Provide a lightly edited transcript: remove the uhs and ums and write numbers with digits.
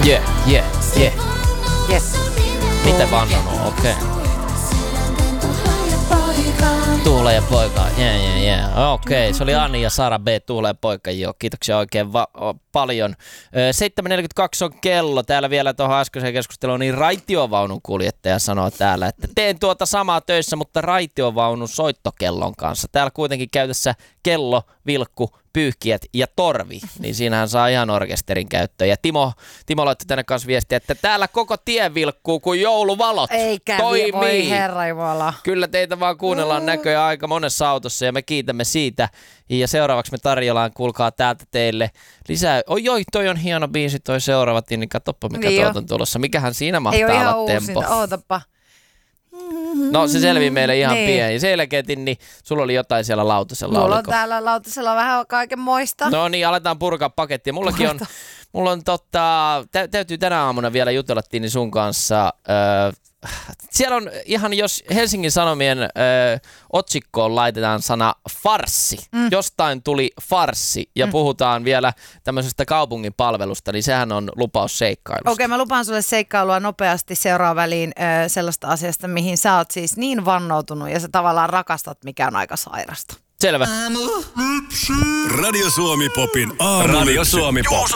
Yeah. Yes. Miten vaan sanoo? Okei. Tuule ja poika. Yeah. Okei, se oli Ani ja Sara B. Tuule ja poika. Joo, kiitoksia oikein paljon. 7.42 on kello. Täällä vielä tuohon äskeiseen keskusteluun, niin raitiovaunun kuljettaja sanoo täällä, että teen tuota samaa töissä, mutta raitiovaunun soittokellon kanssa. Täällä kuitenkin käytössä kello, vilkku, pyyhkijät ja torvi, niin siinähän saa ihan orkesterin käyttöön. Ja Timo laittoi tänne kanssa viestiä, että täällä koko tie vilkkuu kuin jouluvalot. Eikä voi herra jumala. Kyllä teitä vaan kuunnellaan näköjään aika monessa autossa ja me kiitämme siitä. Ja seuraavaksi me tarjollaan, kuulkaa täältä teille lisää. Toi on hieno biisi, toi seuraava, niin katsoppa mikä niin tuolta on tulossa. Mikähän siinä mahtaa olla tempo. Ootappa. No se selvii meille ihan pieni. Ja sen jälkeen, niin sulla oli jotain siellä lautasella. Mulla on täällä lautasella vähän kaikenmoista. No niin, aletaan purkaa pakettia. Mulla on täytyy tänä aamuna vielä jutella Tiini sun kanssa. Siellä on ihan, jos Helsingin Sanomien otsikkoon laitetaan sana farssi, jostain tuli farssi ja puhutaan vielä tämmöisestä kaupungin palvelusta, niin sehän on lupaus seikkailusta. Okei, mä lupaan sulle seikkailua nopeasti seuraavan väliin sellaista asiasta, mihin sä oot siis niin vannoutunut ja sä tavallaan rakastat, mikä on aika sairasta. Selvä. Radio Suomi Popin aamu. Radio Suomi Pop.